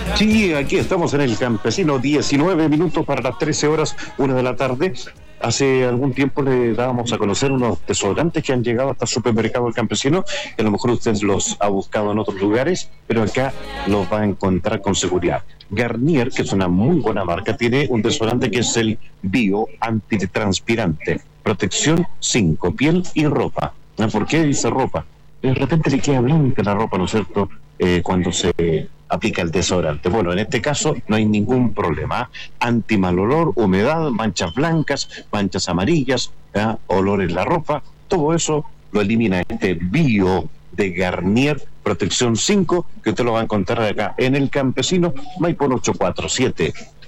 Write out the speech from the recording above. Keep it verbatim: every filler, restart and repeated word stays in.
Sí, aquí estamos en el Campesino, diecinueve minutos para las trece horas, una de la tarde. Hace algún tiempo le dábamos a conocer unos desodorantes que han llegado hasta el supermercado del Campesino, que a lo mejor usted los ha buscado en otros lugares, pero acá los va a encontrar con seguridad. Garnier, que es una muy buena marca, tiene un desodorante que es el Bio Antitranspirante, protección cinco, piel y ropa. ¿Por qué dice ropa? De repente le queda blanca la ropa, ¿no es cierto?, eh, cuando se aplica el desodorante. Bueno, en este caso no hay ningún problema. Anti mal olor, humedad, manchas blancas, manchas amarillas, ¿eh? olor en la ropa, todo eso lo elimina este Bio de Garnier Protección cinco, que usted lo va a encontrar acá en el Campesino, Maipón ochocientos cuarenta y siete.